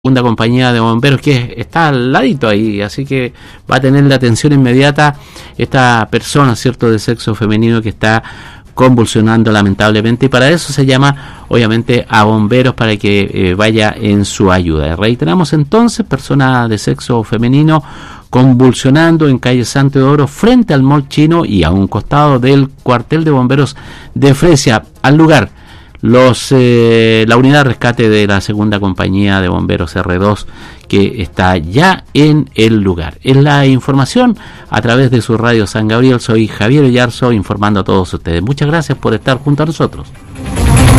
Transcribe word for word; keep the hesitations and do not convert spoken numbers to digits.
segunda compañía de bomberos que está al ladito ahí, así que va a tener la atención inmediata esta persona, cierto, de sexo femenino que está convulsionando lamentablemente, y para eso se llama obviamente a bomberos para que eh, vaya en su ayuda. Reiteramos entonces, persona de sexo femenino convulsionando en calle Santo Teodoro frente al mall chino y a un costado del cuartel de bomberos de Fresia. Al lugar los eh, la unidad de rescate de la segunda compañía de bomberos erre dos, que está ya en el lugar. Es la información a través de su radio San Gabriel. Soy Javier Oyarzo informando a todos ustedes. Muchas gracias por estar junto a nosotros.